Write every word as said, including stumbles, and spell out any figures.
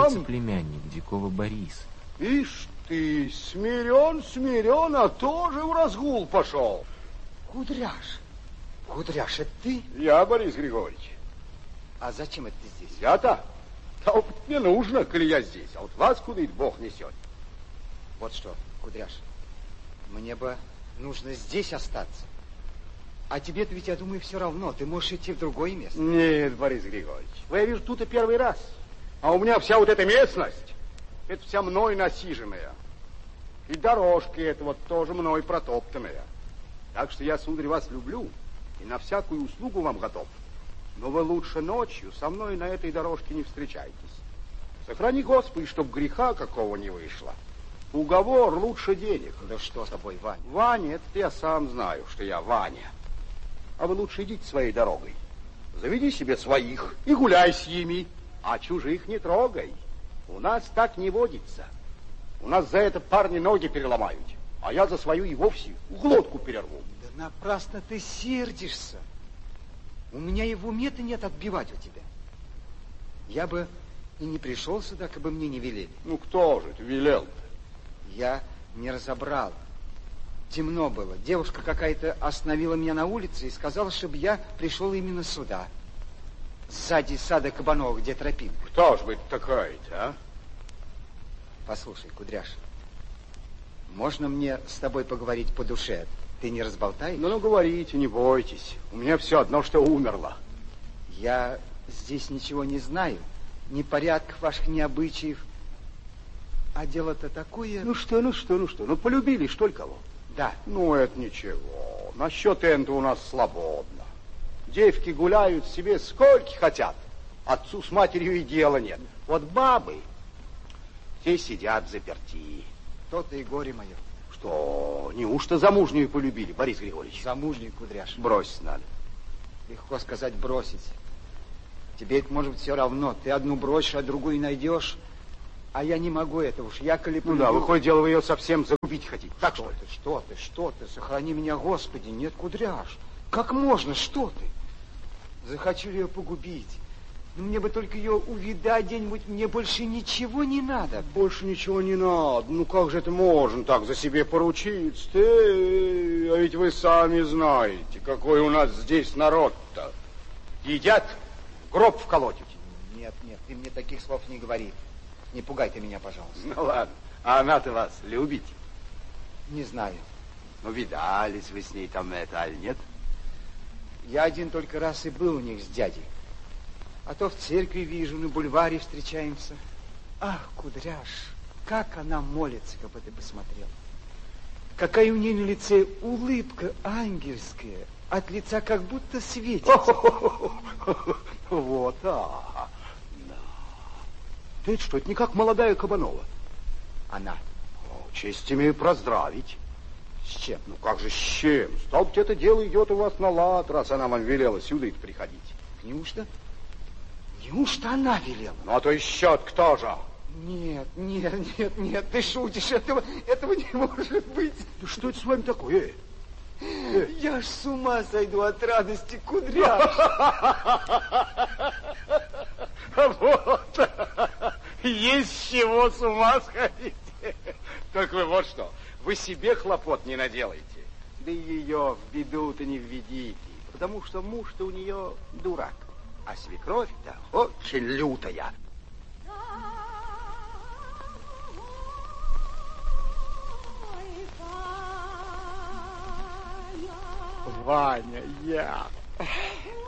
называется племянник Дикого Бориса. Ишь ты, смирен, смирен, а тоже в разгул пошел. Кудряш, Кудряш, это ты? Я, Борис Григорьевич. А зачем это ты здесь? Я-то? А вот мне нужно, коли я здесь, а вот вас куда Бог несет. Вот что, Кудряш, мне бы нужно здесь остаться. А тебе-то ведь, я думаю, все равно. Ты можешь идти в другое место. Нет, Борис Григорьевич, вы, я вижу, тут и первый раз. А у меня вся вот эта местность, это вся мной насиженная. И дорожки это вот тоже мной протоптанная. Так что я, сударь, вас люблю и на всякую услугу вам готов. Но вы лучше ночью со мной на этой дорожке не встречайтесь. Сохрани, Господи, чтоб греха какого не вышло. Уговор лучше денег. Да что с тобой, Ваня? Ваня, это я сам знаю, что я Ваня. А вы лучше идите своей дорогой. Заведи себе своих и гуляй с ними, а чужих не трогай. У нас так не водится. У нас за это парни ноги переломают, а я за свою и вовсе глотку перерву. Да напрасно ты сердишься. У меня и в уме-то нет отбивать у тебя. Я бы и не пришел сюда, как бы мне не велели. Ну, кто же ты велел-то? Я не разобрал. Темно было. Девушка какая-то остановила меня на улице и сказала, чтобы я пришел именно сюда. Сзади сада Кабанова, где тропинка. Кто ж вы такая-то, а? Послушай, Кудряш, можно мне с тобой поговорить по душе? Ты не разболтаешь? Ну, ну, говорите, не бойтесь. У меня все одно, что умерло. Я здесь ничего не знаю. Ни порядков ваших, ни обычаев. А дело-то такое... Ну что, ну что, ну что? Ну, полюбили, что ли, кого? Да. Ну, это ничего. Насчет этого у нас свободно. Девки гуляют себе сколько хотят. Отцу с матерью и дела нет. Вот бабы, все сидят заперти. То-то и горе мое. Что, неужто замужнюю полюбили, Борис Григорьевич? Замужнюю, Кудряш. Бросить надо. Легко сказать бросить. Тебе это может быть все равно. Ты одну бросишь, а другую найдешь. А я не могу это уж. Я коли полюбил... Ну да, выходит, дело, вы ее совсем загубить хотите. Так что что ли? ты, что ты, что ты? Сохрани меня, Господи. Нет, Кудряш. Как можно? Что ты? Захочу ли ее погубить? Ну, мне бы только ее увидать где-нибудь. Мне больше ничего не надо. Больше ничего не надо. Ну, как же это можно так за себе поручиться? Ты, а ведь вы сами знаете, какой у нас здесь народ-то. Едят, гроб вколотить. Нет, нет, ты мне таких слов не говори. Не пугай ты меня, пожалуйста. Ну, ладно. А она-то вас любит? Не знаю. Ну, видались вы с ней там это, аль нет? Я один только раз и был у них с дядей. А то в церкви вижу, на бульваре встречаемся. Ах, Кудряш, как она молится, как бы ты посмотрел. Какая у нее на лице улыбка ангельская. От лица как будто светится. Вот, а. Это что, это не как молодая Кабанова? Она. О, честь имею поздравить. С чем? Ну как же с чем? Стал быть, это дело идет у вас на лад, раз она вам велела сюда приходить. Неужто? Неужто она велела? Ну а то еще кто же? Нет, нет, нет, нет, ты шутишь, этого, этого не может быть. Да что это с вами такое? Э? Я ж с ума сойду от радости, Кудряш. Вот, есть с чего с ума сходить. Только вы вот что, вы себе хлопот не наделайте, да и ее в беду-то не введите, потому что муж-то у нее дурак, а свекровь-то очень лютая. Ваня, я...